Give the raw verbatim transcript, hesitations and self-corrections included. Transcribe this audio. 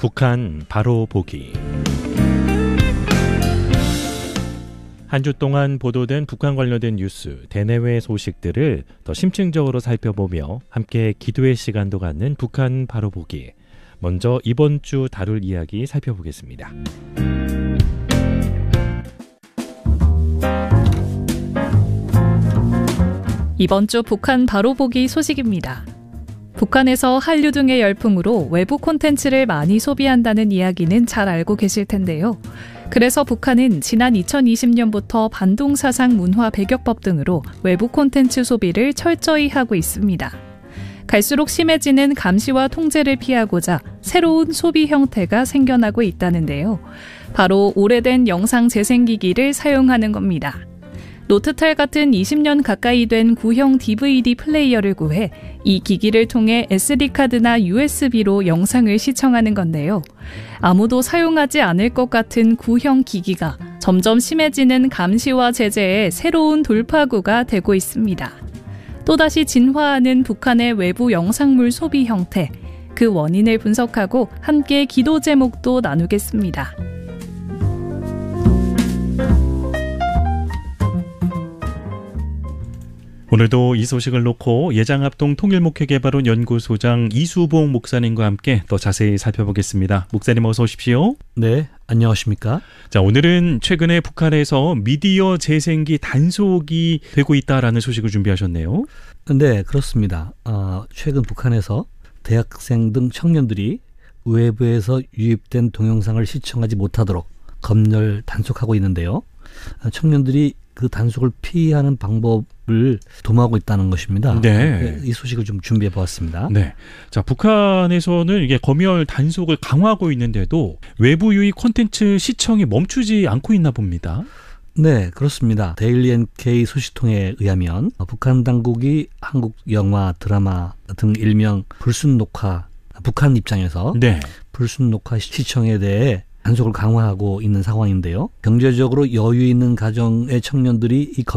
북한 바로 보기. 한 주 동안 보도된 북한 관련된 뉴스, 대내외 소식들을 더 심층적으로 살펴보며 함께 기도의 시간도 갖는 북한 바로 보기. 먼저 이번 주 다룰 이야기 살펴보겠습니다. 이번 주 북한 바로 보기 소식입니다. 북한에서 한류 등의 열풍으로 외부 콘텐츠를 많이 소비한다는 이야기는 잘 알고 계실 텐데요. 그래서 북한은 지난 이천이십 년부터 반동사상 문화 배격법 등으로 외부 콘텐츠 소비를 철저히 하고 있습니다. 갈수록 심해지는 감시와 통제를 피하고자 새로운 소비 형태가 생겨나고 있다는데요. 바로 오래된 영상 재생기기를 사용하는 겁니다. 노트탈 같은 이십 년 가까이 된 구형 디브이디 플레이어를 구해 이 기기를 통해 에스디카드나 유에스비로 영상을 시청하는 건데요. 아무도 사용하지 않을 것 같은 구형 기기가 점점 심해지는 감시와 제재의 새로운 돌파구가 되고 있습니다. 또다시 진화하는 북한의 외부 영상물 소비 형태, 그 원인을 분석하고 함께 기도 제목도 나누겠습니다. 오늘도 이 소식을 놓고 예장합동 통일목회개발원 연구소장 이수봉 목사님과 함께 더 자세히 살펴보겠습니다. 목사님 어서 오십시오. 네, 안녕하십니까? 자, 오늘은 최근에 북한에서 미디어 재생기 단속이 되고 있다라는 소식을 준비하셨네요. 네, 그렇습니다. 어, 최근 북한에서 대학생 등 청년들이 외부에서 유입된 동영상을 시청하지 못하도록 검열 단속하고 있는데요. 청년들이 그 단속을 피하는 방법을 도모하고 있다는 것입니다. 네. 이 소식을 좀 준비해 보았습니다. 네. 자, 북한에서는 이게 검열 단속을 강화하고 있는데도 외부 유입 콘텐츠 시청이 멈추지 않고 있나 봅니다. 네, 그렇습니다. 데일리 엔케이 소식통에 의하면 북한 당국이 한국 영화, 드라마 등 일명 불순 녹화, 북한 입장에서 네. 불순 녹화 시청에 대해 단속을 강화하고 있는 상황인데요. 경제적으로 여유 있는 가정의 청년들이 이